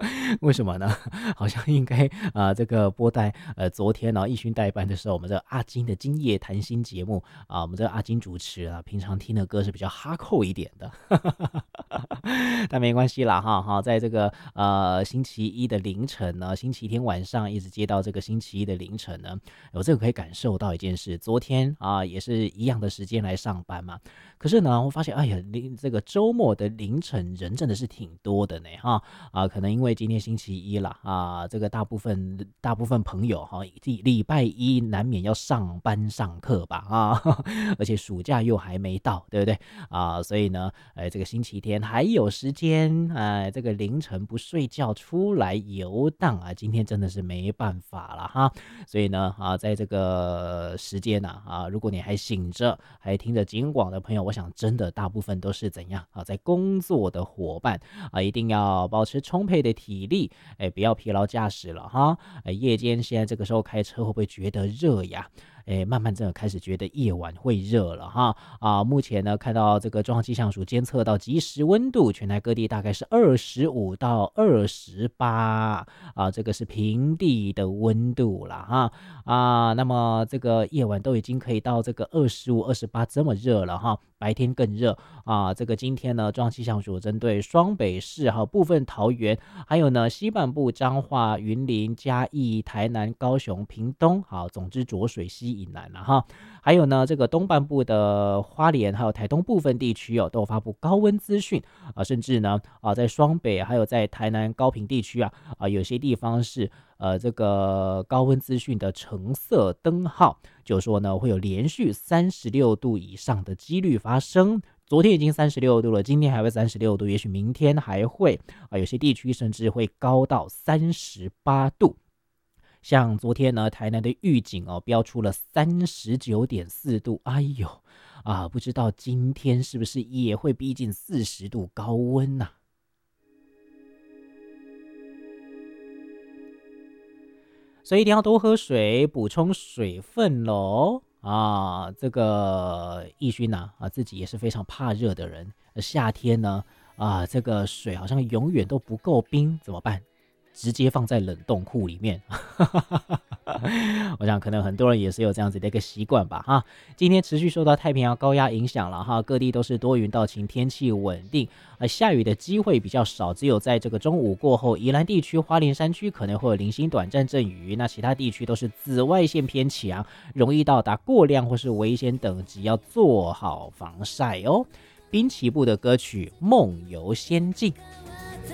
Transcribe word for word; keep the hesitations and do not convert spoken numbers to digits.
为什么呢？好像应该啊、呃这个播带呃昨天呢、哦，义勋代班的时候，我们这个阿金的今夜谈心节目啊、我们这个阿金主持啊，平常听的歌是比较哈扣一点的，但没关系啦哈哈，在这个呃星期一的凌晨呢，星期天晚上一直接到这个星期一的凌晨呢，我这个可以感受到一件事，昨天啊、也是一样的时间来上班嘛，可是呢，我发现哎呀，凌这个周末的凌晨人真的是挺多的呢哈啊，可能因为今天星期一啦啊，这个大部分大部分朋友哈，礼礼拜一难免要上班上课吧啊，而且暑假又还没到，对不对啊？所以呢，哎，这个星期天还有时间，哎，这个凌晨不睡觉出来游荡啊，今天真的是没办法了哈。所以呢，啊，在这个时间呢、啊，啊，如果你还醒着，还听着警广的朋友，我想真的大部分都是怎样啊，在工作的伙伴啊，一定要保持充沛的体力，哎，不要疲劳驾驶了哈。哎，夜间现在这个时候开车会不会觉得热呀？哎，慢慢真的开始觉得夜晚会热了哈啊！目前呢，看到这个中央气象署监测到即时温度，全台各地大概是二十五到二十八啊，这个是平地的温度啦哈啊。那么这个夜晚都已经可以到这个二十五、二十八这么热了哈，白天更热啊。这个今天呢，中央气象署针对双北市还有部分桃园，还有呢西半部彰化、云林、嘉义、台南、高雄、屏东，好，总之浊水溪以南了哈。还有呢，这个东半部的花莲还有台东部分地区哦，都有发布高温资讯啊，甚至呢啊，在双北还有在台南高屏地区啊啊，有些地方是呃这个高温资讯的橙色灯号，就是说呢会有连续三十六度以上的几率发生。昨天已经三十六度了，今天还会三十六度，也许明天还会啊，有些地区甚至会高到三十八度。像昨天呢，台南的预警哦，标出了三十九点四度，哎呦啊，不知道今天是不是也会逼近四十度高温呐、啊？所以一定要多喝水，补充水分喽。啊，这个义勋呐、啊，自己也是非常怕热的人。夏天呢，啊，这个水好像永远都不够冰，怎么办？直接放在冷冻库里面。我想可能很多人也是有这样子的一个习惯吧哈。今天持续受到太平洋高压影响了哈，各地都是多云到晴，天气稳定，呃，下雨的机会比较少，只有在这个中午过后，宜兰地区、花莲山区可能会有零星短暂阵雨，那其他地区都是紫外线偏强，容易到达过量或是危险等级，要做好防晒哦。滨崎步的歌曲《梦游仙境》。